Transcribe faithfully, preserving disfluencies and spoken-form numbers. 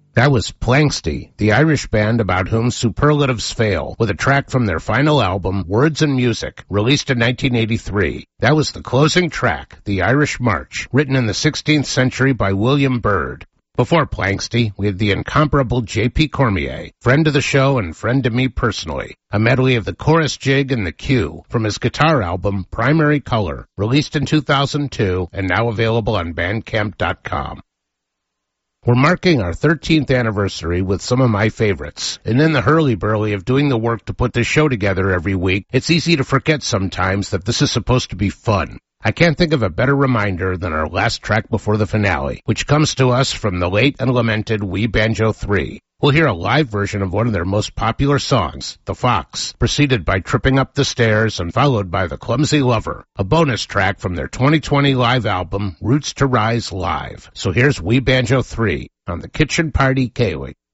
That was Planxty, the Irish band about whom superlatives fail, with a track from their final album, Words and Music, released in nineteen eighty-three. That was the closing track, The Irish March, written in the sixteenth century by William Byrd. Before Planxty, we had the incomparable J P Cormier, friend of the show and friend to me personally, a medley of the chorus jig and the cue from his guitar album, Primary Color, released in two thousand two and now available on bandcamp dot com. We're marking our thirteenth anniversary with some of my favorites, and in the hurly-burly of doing the work to put this show together every week, it's easy to forget sometimes that this is supposed to be fun. I can't think of a better reminder than our last track before the finale, which comes to us from the late and lamented Wee Banjo three. We'll hear a live version of one of their most popular songs, The Fox, preceded by Tripping Up the Stairs and followed by The Clumsy Lover, a bonus track from their twenty twenty live album, Roots to Rise Live. So here's Wee Banjo three on the Kitchen Party Gaelic.